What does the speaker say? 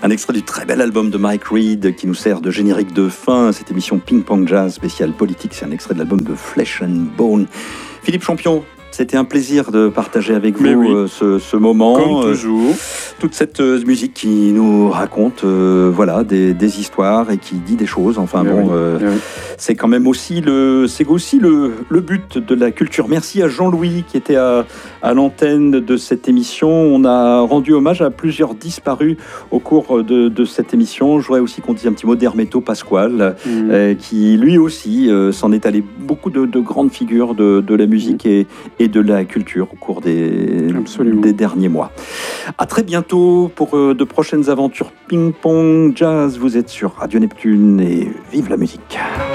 Un extrait du très bel album de Mike Reed qui nous sert de générique de fin. Cette émission Ping Pong Jazz spéciale politique, c'est un extrait de l'album de Flesh and Bone. Philippe Champion, c'était un plaisir de partager avec vous ce moment. Comme toujours. Toute cette musique qui nous raconte des histoires et qui dit des choses. Enfin c'est quand même aussi le but de la culture. Merci à Jean-Louis qui était à l'antenne de cette émission. On a rendu hommage à plusieurs disparus au cours de cette émission. Je voudrais aussi qu'on dise un petit mot d'Hermeto Pasquale qui lui aussi s'en est allé beaucoup de grandes figures de la musique et de la culture au cours des derniers mois. À très bientôt pour de prochaines aventures Ping Pong Jazz. Vous êtes sur Radio Neptune et vive la musique.